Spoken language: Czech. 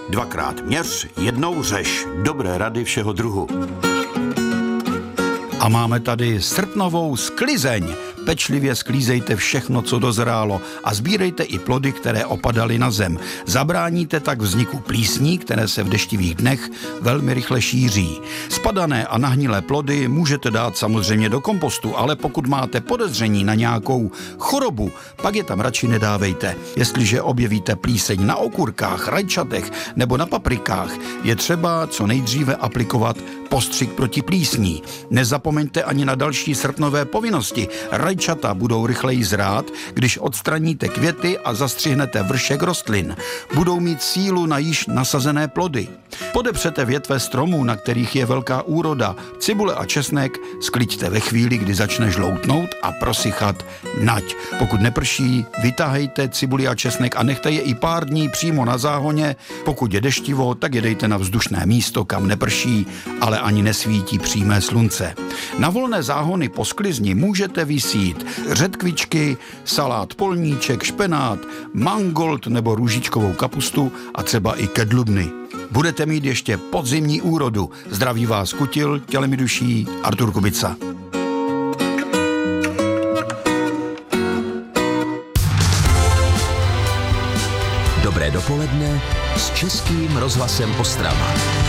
Dvakrát měř, jednou řeš. Dobré rady všeho druhu. A máme tady srpnovou sklizeň. Pečlivě sklízejte všechno, co dozrálo a sbírejte i plody, které opadaly na zem. Zabráníte tak vzniku plísní, které se v deštivých dnech velmi rychle šíří. Spadané a nahnilé plody můžete dát samozřejmě do kompostu, ale pokud máte podezření na nějakou chorobu, pak je tam radši nedávejte. Jestliže objevíte plíseň na okurkách, rajčatech nebo na paprikách, je třeba co nejdříve aplikovat postřik proti plísní. Nezapomeňte ani na další srpnové povinnosti. Rajčata budou rychleji zrát, když odstraníte květy a zastřihnete vršek rostlin. Budou mít sílu na již nasazené plody. Podepřete větve stromů, na kterých je velká úroda. Cibule a česnek skliďte ve chvíli, kdy začne žloutnout a prosychat nať. Pokud neprší, vytáhejte cibuli a česnek a nechte je i pár dní přímo na záhoně. Pokud je deštivo, tak je dejte na vzdušné místo, kam neprší, ale ani nesvítí přímé slunce. Na volné záhony po sklizni můžete vysít řetkvičky, salát polníček, špenát, mangold nebo růžičkovou kapustu a třeba i kedlubny. Budete mít ještě podzimní úrodu. Zdraví vás Kutil, tělem i duší Artur Kubica. Dobré dopoledne s Českým rozhlasem Ostrava.